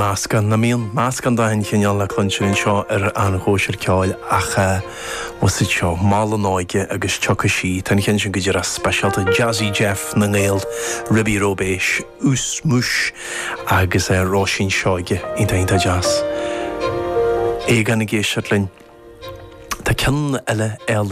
Máscan na míon máscan dahin chéal le clunseirn seo an ghóisiir ceáil acha was it seo mála náige agus tucha sí tan chin sin go dtíar a speisialta Jazzy Jeff na ngéal Ribby Robéis ús mús agus ráisín seoige inta jazz. Égan na géisiirlinn Tá ceann eile